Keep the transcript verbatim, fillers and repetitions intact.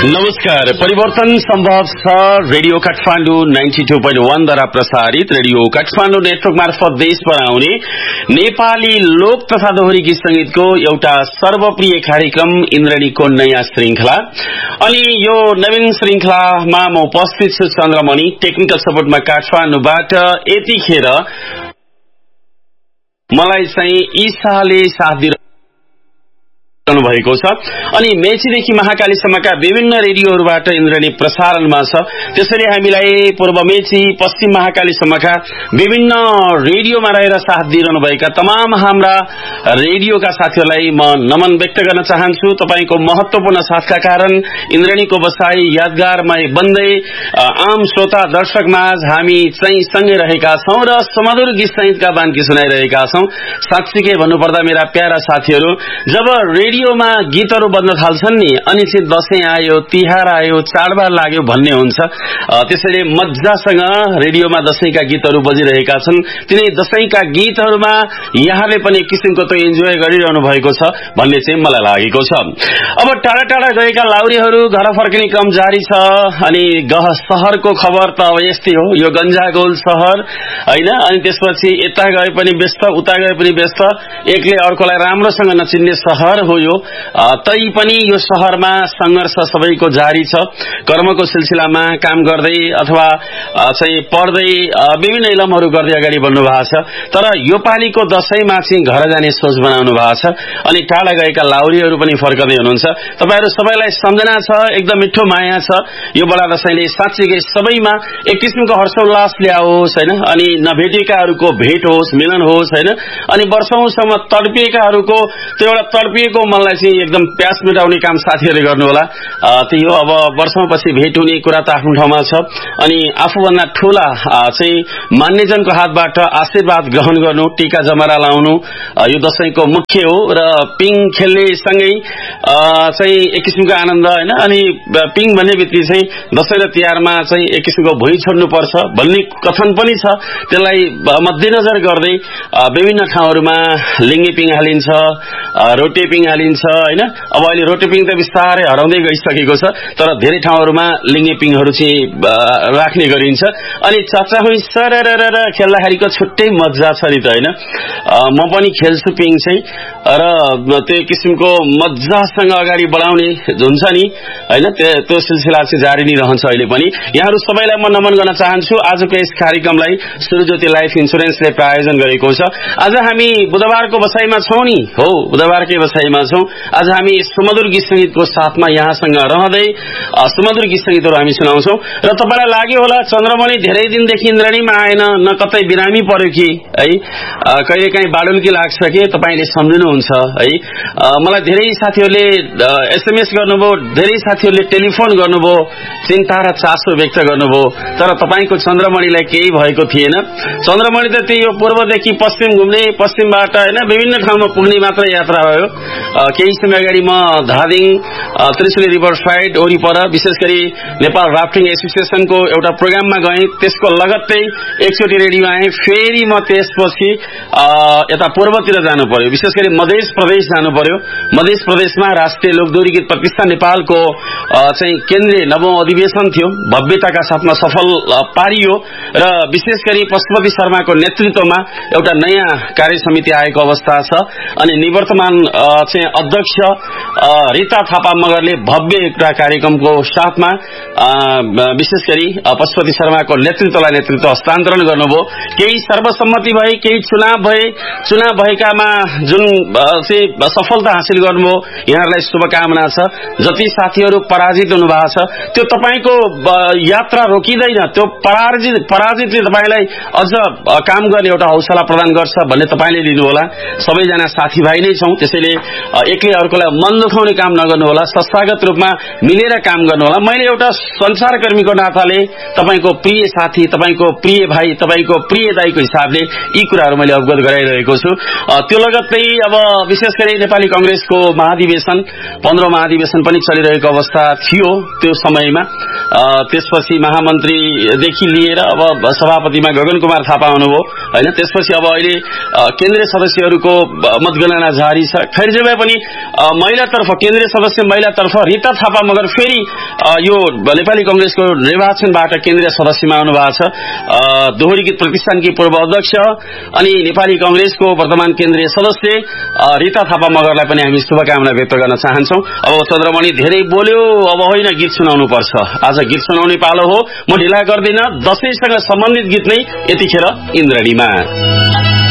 नमस्कार। परिवर्तन सम्भव छ radio Kathmandu ninety two point वन द्वारा प्रसारित रेडियो काठमाडौँ नेटवर्क मार्फत देशभर आउने नेपाली लोक तथा दोहोरी गीत संगीतको एउटा सर्वप्रिय कार्यक्रम इन्द्रणीको नयाँ श्रृंखला। अनि यो नवीन श्रृंखलामा म उपस्थित छु चन्द्रमणि। टेक्निकल सपोर्टमा काठमाडौँबाट यतिखेर मलाई चाहिँ ईशाले साथ दिइरहनु भएको छ। अनि मेचीदेखि महाकालीसम्मका विभिन्न रेडियोहरूबाट इन्द्रणी प्रसारणमा छ। त्यसैले हामीलाई पूर्व मेची पश्चिम महाकालीसम्मका विभिन्न रेडियोमा रहेर साथ दिइरहनु भएका तमाम हाम्रा रेडियोका साथीहरूलाई म नमन व्यक्त गर्न चाहन्छु। तपाईको महत्वपूर्ण साथका कारण इन्द्रणीको बसाई यादगारमय बन्दै आम श्रोता दर्शकमाझ हामी चाहिँ सँगै रहेका छौं र सुमधुर गीत संगीतका बान्की सुनाइरहेका छौं। साच्चै भन्नुपर्दा मेरा प्यारा साथीहरू, जब रेडियोमा गीतहरू बज्न थाल्छन् नि, अनि चाहिँ दशैं आयो, तिहार आयो, चाडबाड लाग्यो भन्ने हुन्छ। त्यसैले मज्जासँग रेडियोमा दशैंका गीतहरू बजिरहेका छन्। तिनै दशैंका गीतहरूमा यहाँले पनि एक किसिमको त इन्जोय गरिरहनु भएको छ भन्ने चाहिँ मलाई लागेको छ। अब टाढा टाढा गएका लाउरीहरू घर फर्किने क्रम जारी छ। अनि गह शहरको खबर त अब यस्तै हो, यो गन्जागोल शहर हैन। अनि त्यसपछि यता गए पनि व्यस्त, उता गए पनि व्यस्त, एकले अर्कोलाई राम्रोसँग नचिन्ने शहर हो यो। तै पनि यो शहरमा संघर्ष सबैको जारी छ। कर्मको सिलसिलामा काम गर्दै अथवा चाहिँ पढ्दै विभिन्न इलमहरू गर्दै अगाडि बढ्नु भएको छ। तर यो पालीको दशैंमा चाहिँ घर जाने सोच बनाउनु भएको छ। अनि टाढा गएका लाउरीहरू पनि फर्कदै हुनुहुन्छ। तपाईहरु सबैलाई सम्झना छ, एकदम मिठो माया छ। यो बडा दशैंले साच्चै सबैमा एक किसिमको हर्षोल्लास ल्याओस् हैन। अनि नभेटेकाहरूको भेट होस्, मिलन होस् हैन। अनि वर्षौंसम्म तडपिएकाहरूको त्यो एउटा तडपिएको मनलाई चाहिँ एकदम प्यास मेटाउने काम साथीहरूले गर्नु होला। त्यही हो, अब वर्षौंपछि भेट हुने कुरा त आफ्नो ठाउँमा छ। अनि आफूभन्दा ठूला चाहिँ मान्यजनको हातबाट आशीर्वाद ग्रहण गर्नु, टीका जमरा लाउनु यो दशैंको मुख्य हो। र पिङ खेल्ने सँगै चाहिँ एक किसिमको आनन्द हैन। अनि पिङ भन्ने बित्तिकै चाहिँ दशैं र तिहारमा चाहिँ एक किसिमको भुइँ छोड्नु पर्छ भन्ने कथन पनि छ। त्यसलाई मध्यनजर गर्दै विभिन्न ठाउँहरूमा लिङ्गे पिङ हालिन्छ, रोटे पिङ हालिन्छ हैन। अब अहिले रोटे पिङ त बिस्तारै हराउँदै गइसकेको छ, तर धेरै ठाउँहरूमा लिङ्गे पिङहरू चाहिँ राख्ने गरिन्छ। अनि चाचा हुँ सररर खेल्दाखेरिको छुट्टै मजा छ नि त हैन। म पनि खेल्छु पिङ चाहिँ, र त्यो किसिमको मजासँग अगाडि बढाउने हुन्छ नि हैन। त्यो सिलसिला चाहिँ जारी नै रहन्छ अहिले पनि। यहाँहरू सबैलाई म नमन गर्न चाहन्छु। आजको यस कार्यक्रमलाई सुरज्योति लाइफ इन्स्योरेन्सले प्रायोजन गरेको छ। आज हामी बुधबारको बसाइमा छौं नि, हो बुधबारकै बसाइमा छौं। आज हामी सुमधुर गीत संगीतको साथमा यहाँसँग रहँदै सुमधुर गीत संगीतहरू हामी सुनाउँछौं। र तपाईलाई लाग्यो होला चन्द्रमणि धेरै दिनदेखि इन्द्रणीमा आएन, न कतै बिरामी पर्यो कि है, कहिलेकाहीँ बाडुल्की लाग्छ कि, तपाईले सम्झिनुहुन्छ है। मलाई धेरै साथीहरूले एसएमएस गर्नुभयो, धेरै साथीहरूले टेलिफोन गर्नुभयो, चिन्ता र चासो व्यक्त गर्नुभयो। तर तपाईको चन्द्रमणिलाई केही भएको थिएन। चन्द्रमणि त त्यही हो, पूर्वदेखि पश्चिम घुम्ने, पश्चिमबाट हैन विभिन्न ठाउँमा पुग्ने मात्र यात्रा भयो। केही समय अगाडि म धादिङ त्रिशुली रिभर साइड वरिपर विशेष गरी नेपाल राफ्टिङ एसोसिएसनको एउटा प्रोग्राममा गएँ। त्यसको लगत्तै एकचोटि रेडियो आएँ। फेरि म त्यसपछि यता पूर्वतिर जानु पर्यो, विशेष गरी मध्य प्रदेश जानु पर्यो। मध्य प्रदेशमा राष्ट्रिय लोकदोहोरी गीत प्रतिष्ठान नेपालको चाहिँ केन्द्रीय नवौं अधिवेशन थियो, भव्यताका साथमा सफल पारियो। र विशेष गरी पशुपति शर्माको नेतृत्वमा एउटा नयाँ कार्य समिति आएको अवस्था छ। अनि निवर्तमान चाहिँ अध्यक्ष रीता थापा मगरले भव्य एउटा कार्यक्रमको साथमा विशेष गरी पशुपति शर्माको नेतृत्वलाई नेतृत्व हस्तान्तरण गर्नुभयो। केही सर्वसम्मति भए, केही चुनाव भए। चुनाव भएकामा जुन चाहिँ सफलता हासिल गर्नुभयो, यहाँहरूलाई शुभकामना छ। जति साथीहरू पराजित हुनुभएको छ, त्यो तपाईको यात्रा रोकिदैन। त्यो पराजित पराजितले तपाईलाई अझ काम गर्ने एउटा हौसला प्रदान गर्छ भन्ने तपाईले लिनु होला। सबैजना साथीभाइ नै छौं, त्यसैले एकले अर्कोलाई मन दुखाउने काम नगर्नु होला, संस्थागत रूपमा मिलेर काम गर्नु होला। मैले एउटा संचारकर्मीको नाताले तपाईको प्रिय साथी, तपाईको प्रिय भाइ, तपाईको प्रिय दाइको हिसाबले यी कुराहरू मैले अवगत गराइरहेको छु। त्यो लगत्तै अब विशेष गरी नेपाली कांग्रेसको महाधिवेशन पन्ध्रौं महाधिवेशन पनि चलिरहेको अवस्था थियो त्यो समयमा। त्यसपछि महामन्त्रीदेखि लिएर अब सभापतिमा गगन कुमार थापा आउनुभयो हैन। त्यसपछि अब अहिले केन्द्रीय सदस्यहरूको मतगणना जारी छ। खैर जे भए पनि महिलातर्फ केन्द्रीय सदस्य महिलातर्फ रीता थापा मगर फेरि यो नेपाली कांग्रेसको निर्वाचनबाट केन्द्रीय सदस्यमा आउनु भएको छ। दोहोरी गीत प्रतिष्ठानकी पूर्व अध्यक्ष अनि नेपाली कांग्रेसको वर्तमान केन्द्रीय सदस्य रीता थापा मगरलाई पनि हामी शुभकामना व्यक्त गर्न चाहन्छौं। अब चन्द्रमणि धेरै बोल्यो, अब होइन गीत सुनाउनु पर्छ। आज गीत सुनाउने पालो हो। म ढिला गर्दिन, दशैंसँग सम्बन्धित गीत नै यतिखेर इन्द्रणीमा।